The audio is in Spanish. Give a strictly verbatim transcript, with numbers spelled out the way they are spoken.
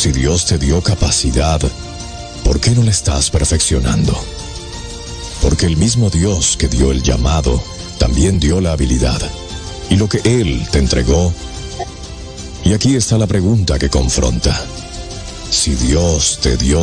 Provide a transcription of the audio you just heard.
Si Dios te dio capacidad, ¿por qué no la estás perfeccionando? Porque el mismo Dios que dio el llamado, también dio la habilidad. Y lo que Él te entregó. Y aquí está la pregunta que confronta. Si Dios te dio